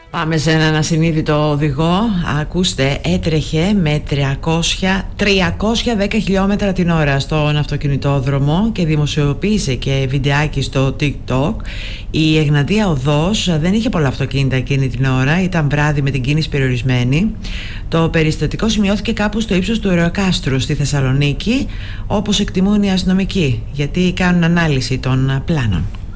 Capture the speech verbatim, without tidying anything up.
Πάμε σε έναν ασυνείδητο οδηγό. Ακούστε, έτρεχε με τριακόσια, τριακόσια δέκα χιλιόμετρα την ώρα στον αυτοκινητόδρομο και δημοσιοποίησε και βιντεάκι στο TikTok. Η Εγνατία Οδός δεν είχε πολλά αυτοκίνητα εκείνη την ώρα, ήταν βράδυ με την κίνηση περιορισμένη. Το περιστατικό σημειώθηκε κάπου στο ύψος του Ωρεοκάστρου στη Θεσσαλονίκη, όπως εκτιμούν οι αστυνομικοί, γιατί κάνουν ανάλυση των πλάνων.